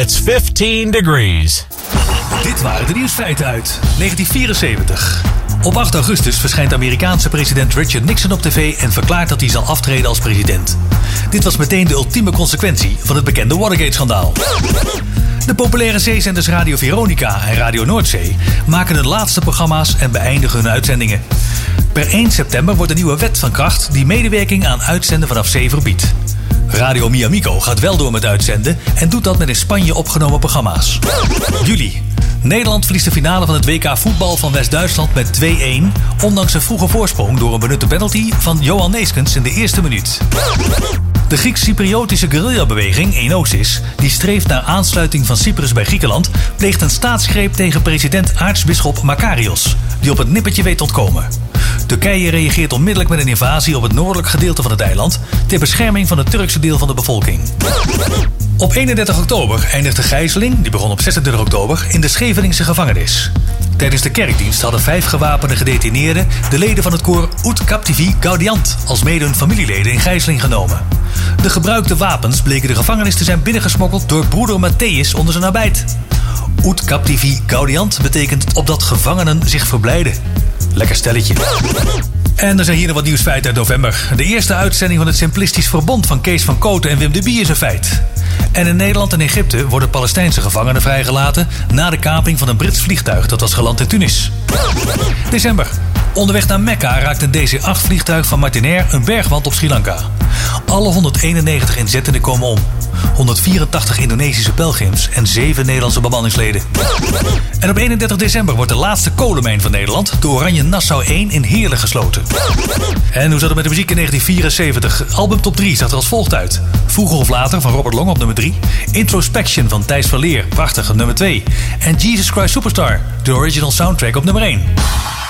It's 15 degrees. Dit waren de nieuwsfeiten uit 1974. Op 8 augustus verschijnt Amerikaanse president Richard Nixon op tv en verklaart dat hij zal aftreden als president. Dit was meteen de ultieme consequentie van het bekende Watergate-schandaal. De populaire zeezenders Radio Veronica en Radio Noordzee maken hun laatste programma's en beëindigen hun uitzendingen. Per 1 september wordt een nieuwe wet van kracht die medewerking aan uitzenden vanaf zee verbiedt. Radio Miamico gaat wel door met uitzenden en doet dat met in Spanje opgenomen programma's. Juli. Nederland verliest de finale van het WK voetbal van West-Duitsland met 2-1... ondanks een vroege voorsprong door een benutte penalty van Johan Neeskens in de eerste minuut. De Grieks-Cypriotische guerrillabeweging Enosis, die streeft naar aansluiting van Cyprus bij Griekenland, pleegt een staatsgreep tegen president aartsbisschop Makarios, die op het nippertje weet te ontkomen. Turkije reageert onmiddellijk met een invasie op het noordelijk gedeelte van het eiland ter bescherming van het Turkse deel van de bevolking. Op 31 oktober eindigt de gijzeling, die begon op 26 oktober, in de Scheveningse gevangenis. Tijdens de kerkdienst hadden 5 gewapende gedetineerden de leden van het koor Ut Captivi Gaudiant als mede hun familieleden in gijzeling genomen. De gebruikte wapens bleken de gevangenis te zijn binnengesmokkeld door broeder Matthäus onder zijn arbeid. Ut Captivi Gaudiant betekent opdat gevangenen zich verblijden. Lekker stelletje. En er zijn hier nog wat nieuwsfeiten uit november. De eerste uitzending van het Simplistisch Verbond van Kees van Kooten en Wim de Bie is een feit. En in Nederland en Egypte worden Palestijnse gevangenen vrijgelaten na de kaping van een Brits vliegtuig dat was geland in Tunis. December. Onderweg naar Mekka raakt een DC-8-vliegtuig van Martinair een bergwand op Sri Lanka. Alle 191 inzettenden komen om. 184 Indonesische pelgrims en 7 Nederlandse bemanningsleden. En op 31 december wordt de laatste kolenmijn van Nederland, de Oranje Nassau 1, in Heerlen gesloten. En hoe zat het met de muziek in 1974? Album top 3 zag er als volgt uit. Vroeger of later van Robert Long op nummer 3. Introspection van Thijs Verleer, prachtig, op nummer 2. En Jesus Christ Superstar, de original soundtrack, op nummer 1.